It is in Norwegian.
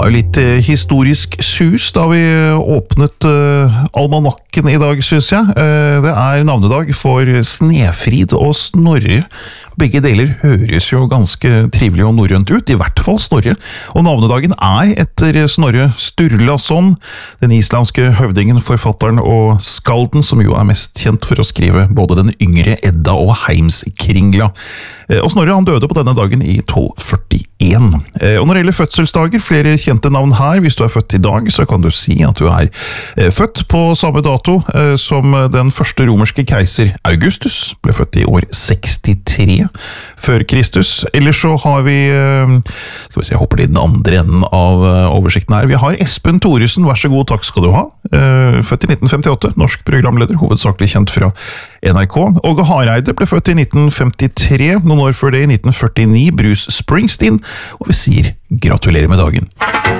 var jo litt historisk sus da vi åpnet almanakken i dag, synes jeg. Det er navnedag for Snefrid og Snorre. Begge deler høres jo ganske trivelig og norrønt ut, i hvert fall Snorre. Og navnedagen er etter Snorre Sturlason, den islandske høvdingen, forfatteren og skalden, som jo er mest kjent for å skrive både den yngre Edda og Heimskringla. Og Snorre han døde på denne dagen i 1241. Og når det gjelder fødselsdager, flere kjente navn her. Hvis du er født i dag, så kan du si at du er født på samme dato som den første romerske keiser Augustus, ble født i år 63 før Kristus. Ellers så har vi, skal vi se, jeg hopper i den andre enden av oversikten her. Vi har Espen Thoresen, vær så god, takk skal du ha. Født i 1958, norsk programleder, hovedsakelig kjent fra NRK. Åge Hareide ble født i 1953, noen år før det i 1949, Bruce Springsteen, og vi sier gratulerer med dagen.